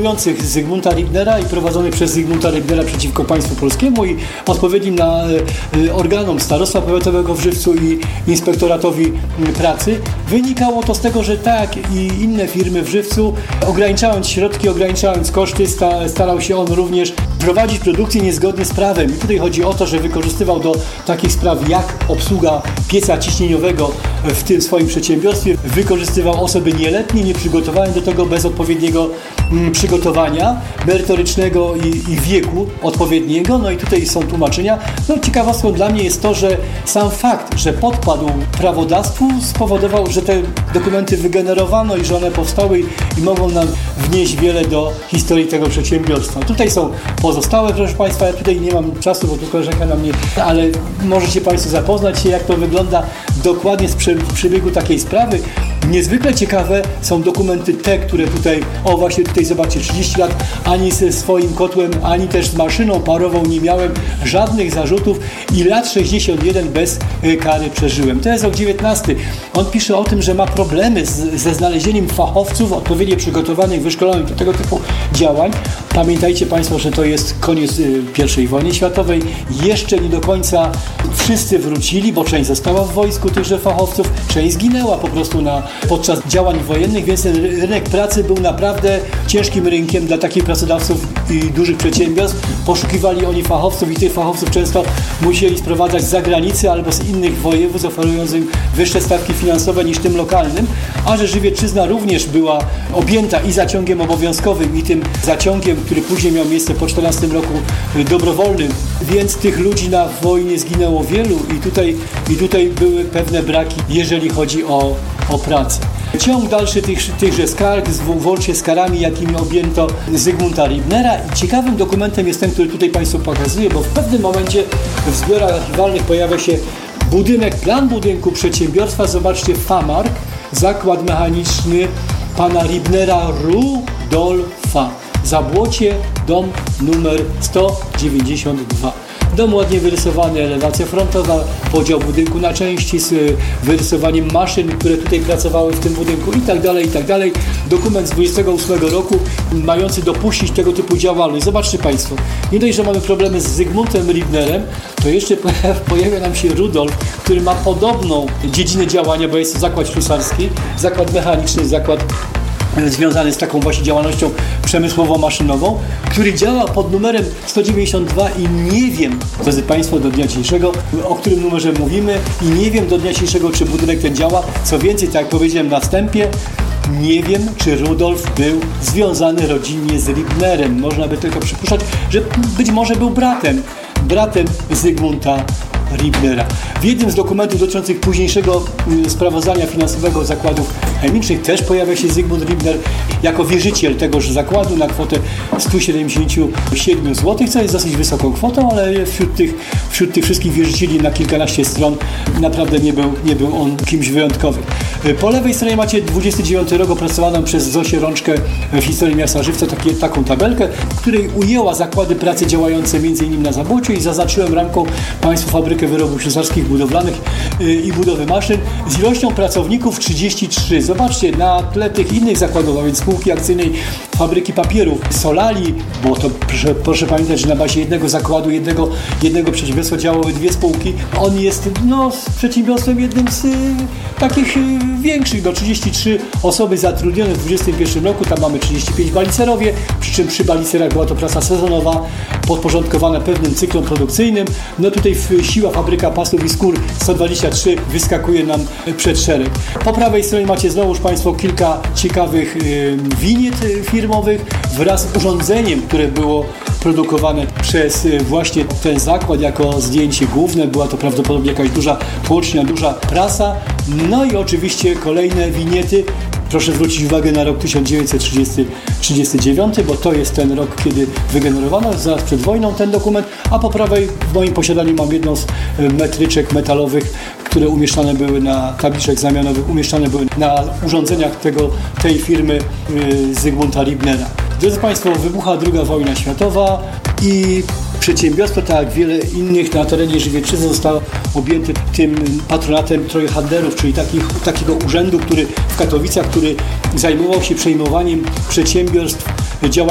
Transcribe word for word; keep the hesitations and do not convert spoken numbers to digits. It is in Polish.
kontynuujących Zygmunta Ribnera i prowadzonych przez Zygmunta Ribnera przeciwko państwu polskiemu i odpowiednim na y, organom Starostwa Powiatowego w Żywcu i Inspektoratowi Pracy. Wynikało to z tego, że tak i inne firmy w Żywcu, ograniczając środki, ograniczając koszty, sta, starał się on również prowadzić produkcję niezgodnie z prawem. I tutaj chodzi o to, że wykorzystywał do takich spraw jak obsługa pieca ciśnieniowego w tym swoim przedsiębiorstwie, wykorzystywał osoby nieletnie, nieprzygotowane do tego, bez odpowiedniego mm, przygotowania merytorycznego i, i wieku odpowiedniego. No i tutaj są tłumaczenia. No ciekawostką dla mnie jest to, że sam fakt, że podpadł prawodawstwu, spowodował, że te dokumenty wygenerowano i że one powstały i, i mogą nam wnieść wiele do historii tego przedsiębiorstwa. Tutaj są pozostałe, proszę Państwa, ja tutaj nie mam czasu, bo tu koleżanka na mnie, ale możecie Państwo zapoznać się, jak to wygląda dokładnie z przebiegu takiej sprawy. Niezwykle ciekawe są dokumenty te, które tutaj, o właśnie tutaj zobaczcie, trzydzieści lat ani ze swoim kotłem, ani też z maszyną parową nie miałem żadnych zarzutów i lat sześćdziesiąt jeden bez kary przeżyłem. To jest rok dziewiętnasty. On pisze o tym, że ma problemy z, ze znalezieniem fachowców odpowiednio przygotowanych, wyszkolonych do tego typu działań. Pamiętajcie Państwo, że to jest koniec pierwszej wojny światowej. Jeszcze nie do końca wszyscy wrócili, bo część została w wojsku tychże fachowców, część zginęła po prostu na, podczas działań wojennych, więc ten rynek pracy był naprawdę ciężkim rynkiem dla takich pracodawców i dużych przedsiębiorstw. Poszukiwali oni fachowców i tych fachowców często musieli sprowadzać z zagranicy albo z innych województw, oferując im wyższe stawki finansowe niż tym lokalnym, a że Żywiecczyzna również była objęta i zaciągiem obowiązkowym, i tym zaciągiem, który później miał miejsce po czternastym roku dobrowolnym, więc tych ludzi na wojnie zginęło wielu i tutaj, i tutaj były pewne braki, jeżeli chodzi o, o pracę. Ciąg dalszy tych, tychże skarg, włącznie z karami, jakimi objęto Zygmunta Ribnera. I ciekawym dokumentem jest ten, który tutaj Państwu pokazuję, bo w pewnym momencie w zbiorach archiwalnych pojawia się budynek, plan budynku przedsiębiorstwa. Zobaczcie, Famark, zakład mechaniczny pana Ribnera Rudolfa. Zabłocie, dom numer sto dziewięćdziesiąt dwa. Dom ładnie wyrysowany, elewacja frontowa, podział budynku na części z wyrysowaniem maszyn, które tutaj pracowały w tym budynku i tak dalej, i tak dalej. Dokument z dwudziestego ósmego roku mający dopuścić tego typu działalność. Zobaczcie Państwo, nie dość, że mamy problemy z Zygmuntem Ribnerem, to jeszcze pojawia nam się Rudolf, który ma podobną dziedzinę działania, bo jest to zakład ślusarski, zakład mechaniczny, zakład związany z taką właśnie działalnością przemysłowo-maszynową, który działa pod numerem sto dziewięćdziesiąt dwa i nie wiem, drodzy Państwo, do dnia dzisiejszego, o którym numerze mówimy i nie wiem do dnia dzisiejszego, czy budynek ten działa. Co więcej, tak jak powiedziałem na wstępie, nie wiem, czy Rudolf był związany rodzinnie z Ribnerem. Można by tylko przypuszczać, że być może był bratem, bratem Zygmunta Ribnera. W jednym z dokumentów dotyczących późniejszego sprawozdania finansowego zakładów chemicznych też pojawia się Zygmunt Ribner jako wierzyciel tegoż zakładu na kwotę sto siedemdziesiąt siedem złotych, co jest dosyć wysoką kwotą, ale wśród tych, wśród tych wszystkich wierzycieli na kilkanaście stron naprawdę nie był, nie był on kimś wyjątkowym. Po lewej stronie macie dwudziesty dziewiąty rok, opracowaną przez Zosię Rączkę w historii miasta Żywca, takie, taką tabelkę, w której ujęła zakłady pracy działające między innymi na Zabłociu i zaznaczyłem ramką Państwu fabrykę wyrobów ślusarskich, budowlanych yy, i budowy maszyn z ilością pracowników trzydzieści trzy. Zobaczcie, na tle tych innych zakładów, a więc spółki akcyjnej fabryki papierów, Solali, bo to proszę, proszę pamiętać, że na bazie jednego zakładu, jednego, jednego przedsiębiorstwa działały dwie spółki. On jest no, przedsiębiorstwem jednym z y, takich y, większych, no trzydzieści trzy osoby zatrudnione w dwudziestym pierwszym roku, tam mamy trzydzieści pięć balicerowie, przy czym przy balicerach była to praca sezonowa, podporządkowana pewnym cyklom produkcyjnym. No tutaj siła fabryka pasów i skór sto dwadzieścia trzy wyskakuje nam przed szereg. Po prawej stronie macie znowuż Państwo kilka ciekawych y, winiet firmowych wraz z urządzeniem, które było produkowane przez y, właśnie ten zakład jako zdjęcie główne. Była to prawdopodobnie jakaś duża tłocznia, duża prasa. No i oczywiście kolejne winiety. Proszę zwrócić uwagę na rok tysiąc dziewięćset trzydziesty dziewiąty, bo to jest ten rok, kiedy wygenerowano zaraz przed wojną ten dokument, a po prawej w moim posiadaniu mam jedną z metryczek metalowych, które umieszczane były na tabliczek zamianowych, umieszczane były na urządzeniach tego, tej firmy yy, Zygmunta Ribnera. Drodzy Państwo, wybucha druga wojna światowa i przedsiębiorstwo, tak jak wiele innych na terenie Żywiecczyzny, zostało objęte tym patronatem trojhandlerów, czyli takich, takiego urzędu, który w Katowicach, który zajmował się przejmowaniem przedsiębiorstw działających